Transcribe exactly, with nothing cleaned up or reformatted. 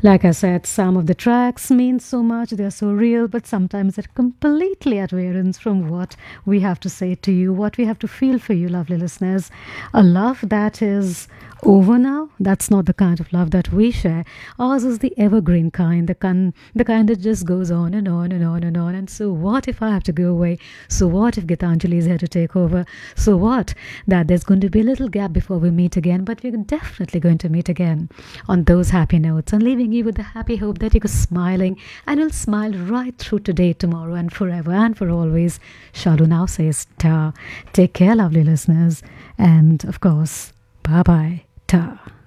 Like I said, some of the tracks mean so much, they're so real, but sometimes they're completely at variance from what we have to say to you, what we have to feel for you, lovely listeners. A love that is over now, that's not the kind of love that we share. Ours is the evergreen kind, the kind, the kind that just goes on and on and on and on. And so what if I have to go away? So what if Gitanjali is here to take over? So what? That there's going to be a little gap before we meet again, but we're definitely going to meet again on those happy notes and leaving you with the happy hope that you're smiling and will smile right through today, tomorrow, and forever and for always. Shalu now says ta. Take care, lovely listeners, and of course, bye bye, ta.